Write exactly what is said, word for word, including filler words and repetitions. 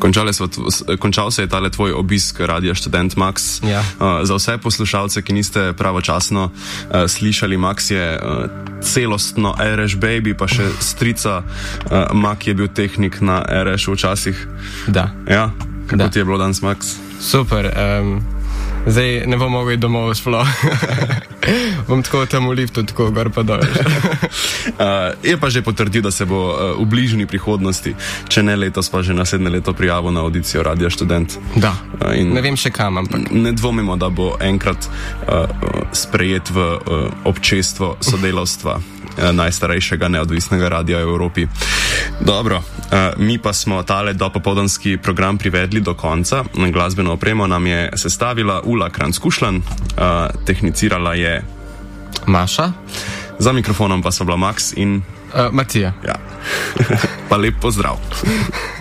So, končal se je tale tvoj obisk Radia Študent, Max. Ja. Uh, za vse poslušalce, ki niste pravočasno uh, slišali, Max je uh, celostno Irish baby, pa še strica uh, Mak je bil tehnik na Irishu včasih. Da. Ja? Kako Da. ti je bilo danes, Max? Super. Um, zdaj ne bom mogel iti domov sploh. Bom tako tam v liftu, tako gor pa dol. Uh, je pa že potrdil, da se bo uh, v bližnji prihodnosti, če ne letos, pa že naslednje leto prijavil na audicijo Radia Študent. Da. Uh, in Ne vem še kam, ampak. ne dvomimo, da bo enkrat uh, uh, sprejet v uh, občestvo sodelavstva uh, najstarejšega neodvisnega radia v Evropi. Dobro, uh, mi pa smo tale dopopoldanski program privedli do konca. Glasbeno opremo nam je sestavila Ula Kranjc-Kušlan, uh, tehnicirala je Maša? za mikrofonom pa so bila Max in Uh, Matija. ja. Pa lep pozdrav.